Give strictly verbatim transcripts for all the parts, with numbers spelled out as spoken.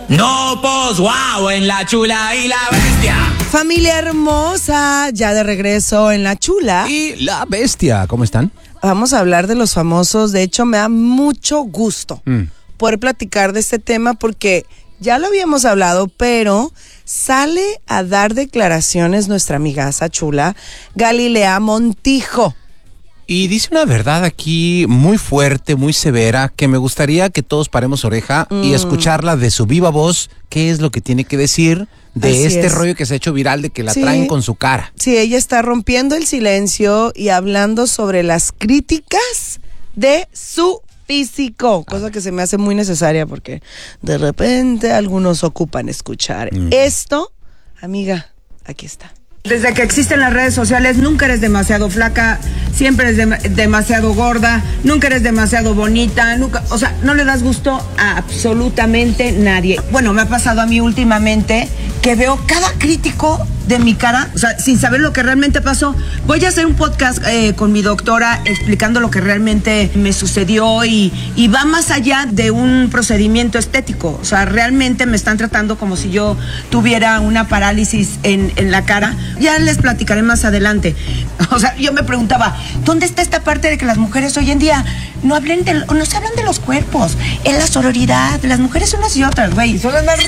No, pues, wow, en La Chula y la Bestia. Familia hermosa, ya de regreso en La Chula y la Bestia. ¿Cómo están? Vamos a hablar de los famosos. De hecho, me da mucho gusto mm. poder platicar de este tema porque ya lo habíamos hablado, pero sale a dar declaraciones nuestra amigaza chula, Galilea Montijo. Y dice una verdad aquí muy fuerte, muy severa, que me gustaría que todos paremos oreja mm. y escucharla de su viva voz, qué es lo que tiene que decir de Así este es. rollo que se ha hecho viral de que la sí. traen con su cara. Sí, ella está rompiendo el silencio y hablando sobre las críticas de su físico, cosa que se me hace muy necesaria porque de repente algunos ocupan escuchar. Mm. Esto, amiga, aquí está. Desde que existen las redes sociales, nunca eres demasiado flaca, siempre eres de- demasiado gorda, nunca eres demasiado bonita, nunca, o sea, no le das gusto a absolutamente nadie. Bueno, me ha pasado a mí últimamente que veo cada crítico de mi cara, o sea, sin saber lo que realmente pasó. Voy a hacer un podcast eh, con mi doctora explicando lo que realmente me sucedió y, y va más allá de un procedimiento estético. O sea, realmente me están tratando como si yo tuviera una parálisis en, en la cara. Ya les platicaré más adelante. O sea, yo me preguntaba, ¿dónde está esta parte de que las mujeres hoy en día no hablen de, no se hablan de los cuerpos? En la sororidad, las mujeres unas y otras, güey. Son las más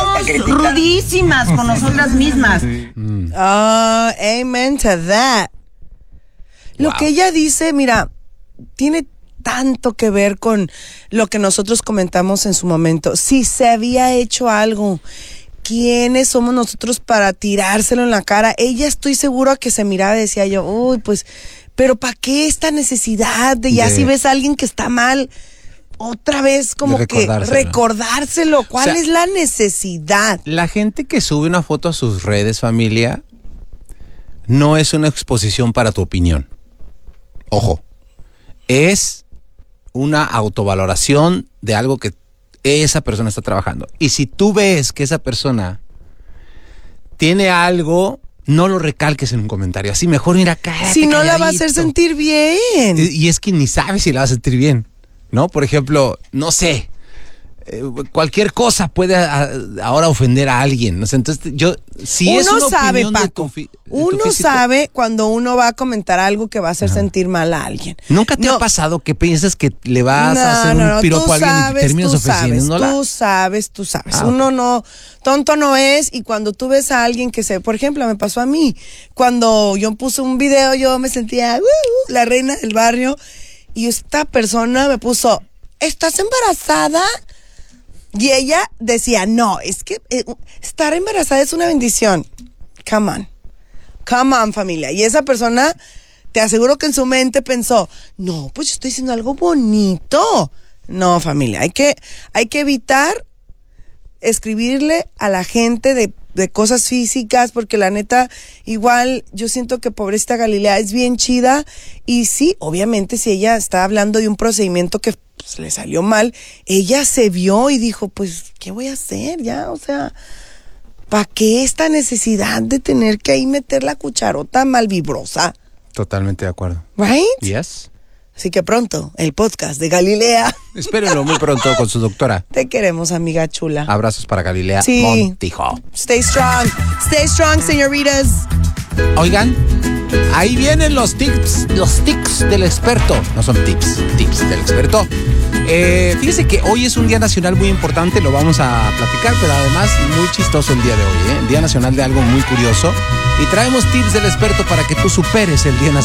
rudísimas con nosotras mismas. Mm. Oh, amen to that. Lo Wow. que ella dice, mira, tiene tanto que ver con lo que nosotros comentamos en su momento. Si se había hecho algo, ¿quiénes somos nosotros para tirárselo en la cara? Ella estoy segura que se miraba y decía yo, uy, pues, pero ¿para qué esta necesidad de ya De- si ves a alguien que está mal, otra vez como De que recordárselo. recordárselo? ¿Cuál O sea, es la necesidad? La gente que sube una foto a sus redes, familia, no es una exposición para tu opinión. Ojo, es una autovaloración de algo que esa persona está trabajando. Y si tú ves que esa persona tiene algo, no lo recalques en un comentario. Así mejor mira, cállate, Si no la va a calladito. hacer sentir bien. Y, y es que ni sabes si la va a sentir bien, ¿no? Por ejemplo, no sé, eh, cualquier cosa puede a, ahora ofender a alguien, ¿no? Entonces, yo, si Uno es una sabe, opinión de Paco, tu, fi- de tu uno físico, sabe cuando uno va a comentar algo que va a hacer sentir mal a alguien. ¿Nunca te No. ha pasado que piensas que le vas No, a hacer no, un no, piropo tú a alguien sabes, y terminas tú ofendiendo? sabes, ¿No la- tú sabes, tú sabes. Ah, Uno ok. no, tonto no es, y cuando tú ves a alguien que se, por ejemplo, me pasó a mí, cuando yo puse un video, yo me sentía uh, uh, la reina del barrio, y esta persona me puso, ¿estás embarazada? Y ella decía, no, es que eh, estar embarazada es una bendición. Come on. Come on, familia. Y esa persona, te aseguro que en su mente pensó, no, pues yo estoy diciendo algo bonito. No, familia, hay que, hay que evitar escribirle a la gente de, de cosas físicas, porque la neta, igual, yo siento que pobrecita Galilea es bien chida, y sí, obviamente, si ella está hablando de un procedimiento que pues, le salió mal, ella se vio y dijo, pues, ¿qué voy a hacer ya? O sea, ¿para qué esta necesidad de tener que ahí meter la cucharota malvibrosa? Totalmente de acuerdo. Right? Yes. Así que pronto, el podcast de Galilea. Espérenlo muy pronto con su doctora. Te queremos, amiga chula. Abrazos para Galilea Sí. Montijo. Stay strong. Stay strong, señoritas. Oigan, ahí vienen los tips, los tics del experto. No son tips, tips del experto. Eh, fíjese que hoy es un día nacional muy importante, lo vamos a platicar, pero además muy chistoso el día de hoy, ¿eh? Día nacional de algo muy curioso. Y traemos tips del experto para que tú superes el día nacional.